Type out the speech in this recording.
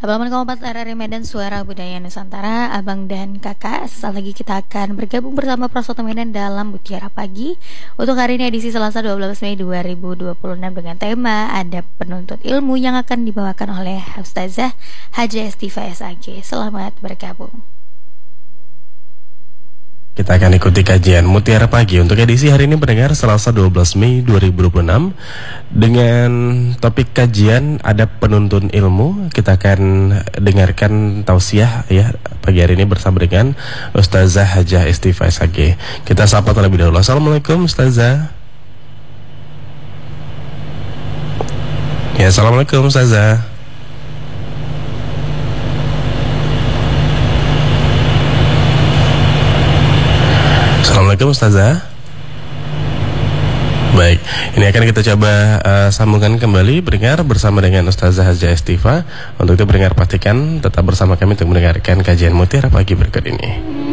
Halaman 4 RRI Medan Suara Budaya Nusantara, Abang dan Kakak. Sesaat lagi kita akan bergabung bersama Prasoto Medan dalam Mutiara Pagi. Untuk hari ini edisi Selasa 12 Mei 2026 dengan tema Adab Penuntut Ilmu yang akan dibawakan oleh Ustazah Haja Estiva SAG. Selamat bergabung. Kita akan ikuti kajian Mutiara Pagi untuk edisi hari ini pendengar Selasa 12 Mei 2026 dengan topik kajian Adab Penuntut Ilmu. Kita akan dengarkan tausiah ya pagi hari ini bersama dengan Ustazah Haja Estiva SAG. Kita sapa terlebih dahulu. Assalamualaikum Ustazah. Ya, assalamualaikum Ustazah. Assalamualaikum Ustazah. Baik, ini akan kita coba sambungkan kembali pendengar bersama dengan Ustazah Haja Estiva. Untuk itu pendengar pastikan tetap bersama kami untuk mendengarkan kajian Mutiara Pagi berikut ini.